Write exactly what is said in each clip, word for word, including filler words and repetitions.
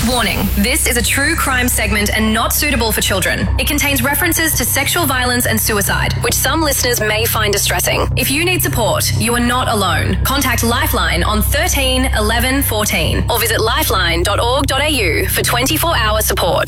Warning, this is a true crime segment and not suitable for children. It contains references to sexual violence and suicide, which some listeners may find distressing. If you need support, you are not alone. Contact Lifeline on thirteen eleven fourteen or visit lifeline dot org dot a u for twenty-four hour support.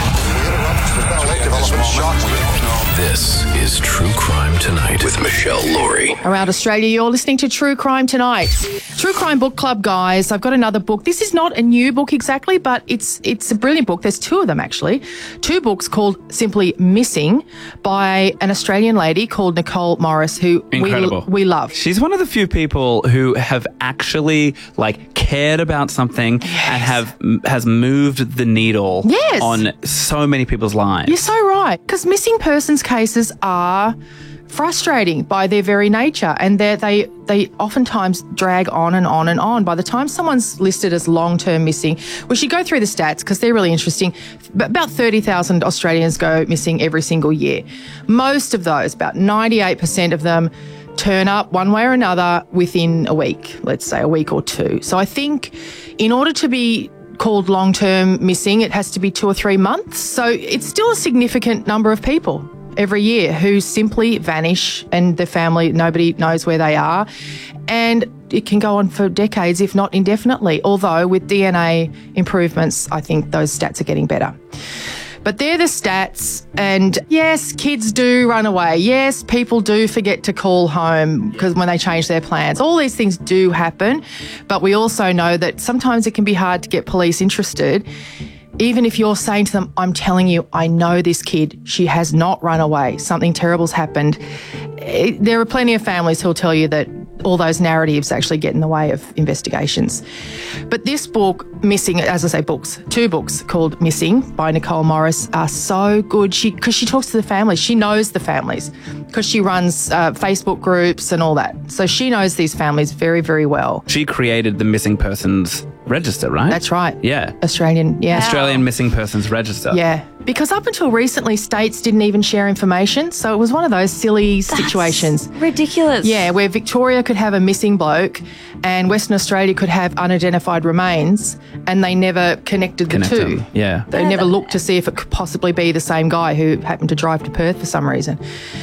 This is True Crime Tonight with Michelle Laurie. Around Australia, you're listening to True Crime Tonight. True Crime Book Club, guys. I've got another book. This is not a new book exactly, but it's it's a brilliant book. There's two of them, actually. Two books called simply Missing by an Australian lady called Nicole Morris, who Incredible. we we love. She's one of the few people who have actually, like, cared about something Yes. and have has moved the needle Yes. on so many people's lives. You're so right. Because missing persons cases are frustrating by their very nature, and they they they oftentimes drag on and on and on. By the time someone's listed as long-term missing, we should go through the stats because they're really interesting. But about thirty thousand Australians go missing every single year. Most of those, about ninety-eight percent of them, turn up one way or another within a week, let's say a week or two. So I think in order to be called long-term missing, it has to be two or three months. So it's still a significant number of people every year who simply vanish and their family, nobody knows where they are. And it can go on for decades, if not indefinitely. Although with D N A improvements, I think those stats are getting better. But they're the stats, and yes, kids do run away. Yes, people do forget to call home because when they change their plans. All these things do happen, but we also know that sometimes it can be hard to get police interested. Even if you're saying to them, I'm telling you, I know this kid, she has not run away, something terrible's happened. It, there are plenty of families who'll tell you that all those narratives actually get in the way of investigations. But this book, Missing, as I say, books, two books called Missing by Nicole Morris are so good. She because she talks to the families. She knows the families because she runs uh, Facebook groups and all that. So she knows these families very, very well. She created the Missing Persons Register, right? That's right. Yeah. Australian, yeah. Australian Missing Persons Register. Yeah, because up until recently, states didn't even share information. So it was one of those silly That's situations. ridiculous. Yeah, where Victoria could have a missing bloke and Western Australia could have unidentified remains, and they never connected the Connect two. them. Yeah. They Yeah, never that- looked to see if it could possibly be the same guy who happened to drive to Perth for some reason.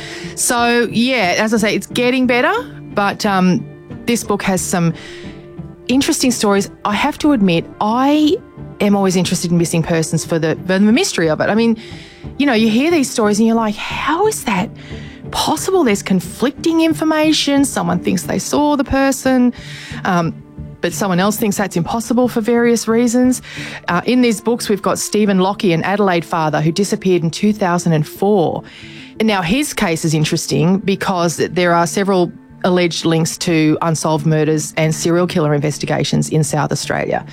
So, yeah, as I say, it's getting better, but um, this book has some interesting stories. I have to admit, I am always interested in missing persons for the, for the mystery of it. I mean, you know, you hear these stories and you're like, how is that possible? There's conflicting information. Someone thinks they saw the person, um, but someone else thinks that's impossible for various reasons. Uh, in these books, we've got Stephen Lockie, an Adelaide father who disappeared in two thousand four. And now his case is interesting because there are several alleged links to unsolved murders and serial killer investigations in South Australia.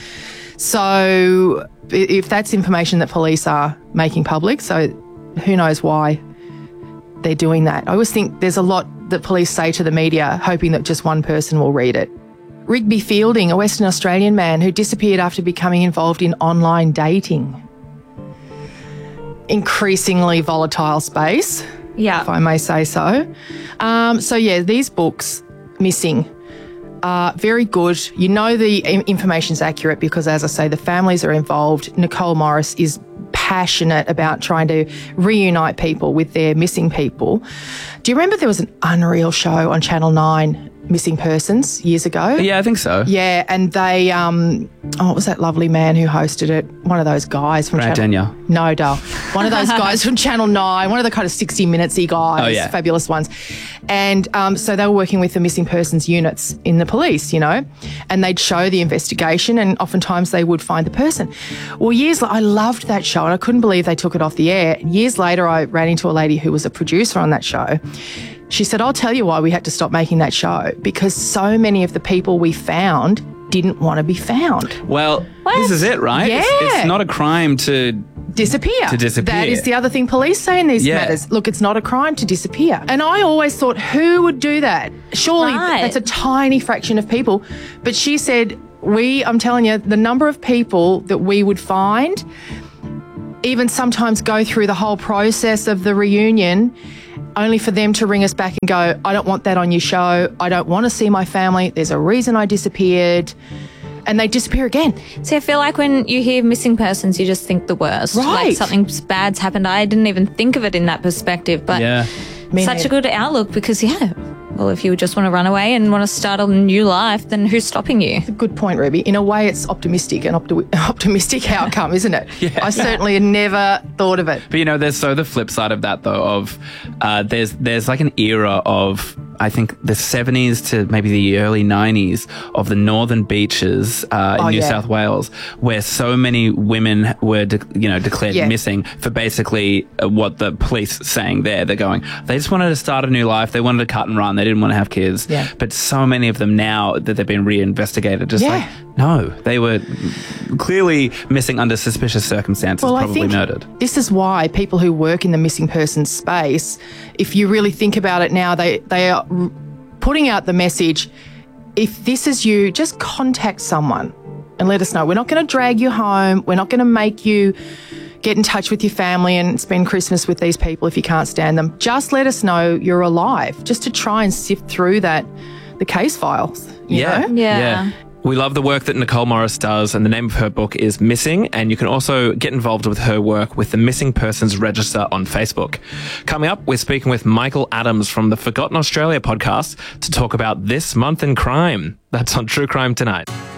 So if that's information that police are making public, so who knows why they're doing that. I always think there's a lot that police say to the media hoping that just one person will read it. Rigby Fielding, a Western Australian man who disappeared after becoming involved in online dating. Increasingly volatile space. Yeah. If I may say so. Um, so, yeah, these books, Missing, are very good. You know the information's accurate because, as I say, the families are involved. Nicole Morris is passionate about trying to reunite people with their missing people. Do you remember there was an Unreal show on Channel nine, Missing Persons, years ago? Yeah, I think so. Yeah, and they, um, oh, what was that lovely man who hosted it? One of those guys from Brad Channel... Denyer. No, Dale. One of those guys from Channel nine, one of the kind of sixty minutes-y guys, Oh, yeah. fabulous ones. And um, so they were working with the missing persons units in the police, you know, and they'd show the investigation and oftentimes they would find the person. Well, years later, I loved that show and I couldn't believe they took it off the air. Years later, I ran into a lady who was a producer on that show. She said, I'll tell you why we had to stop making that show, because so many of the people we found didn't want to be found. Well, What? this is it, right? Yeah. It's, it's not a crime to... Disappear. To disappear. That is the other thing police say in these Yeah. matters. Look, it's not a crime to disappear. And I always thought, who would do that? Surely Right. that's a tiny fraction of people. But she said, we, I'm telling you, the number of people that we would find, even sometimes go through the whole process of the reunion, only for them to ring us back and go, I don't want that on your show. I don't want to see my family. There's a reason I disappeared. and they disappear again. See, I feel like when you hear missing persons, you just think the worst. Right. Like something bad's happened. I didn't even think of it in that perspective, but Yeah. Me such neither. a good outlook because, yeah, well, if you just want to run away and want to start a new life, then who's stopping you? Good point, Ruby. In a way, it's optimistic, an opti- optimistic outcome, isn't it? Yeah. I certainly had never thought of it. But you know, there's so the flip side of that though. Of uh, there's there's like an era of I think the seventies to maybe the early nineties of the northern beaches uh, in Oh, New yeah. South Wales, where so many women were de- you know declared Yeah. missing for basically uh, what the police saying there. They're going, they just wanted to start a new life. They wanted to cut and run. They didn't want to have kids. Yeah. But so many of them now that they've been reinvestigated, just Yeah. like no, they were clearly missing under suspicious circumstances, Well, I probably think murdered. this is why people who work in the missing persons space, if you really think about it now, they, they are r- putting out the message, if this is you, just contact someone and let us know. We're not going to drag you home. We're not going to make you get in touch with your family and spend Christmas with these people if you can't stand them. Just let us know you're alive, just to try and sift through that, the case files. You Yeah. know? Yeah. We love the work that Nicole Morris does, and the name of her book is Missing, and you can also get involved with her work with the Missing Persons Register on Facebook. Coming up, we're speaking with Michael Adams from the Forgotten Australia podcast to talk about this month in crime. That's on True Crime Tonight.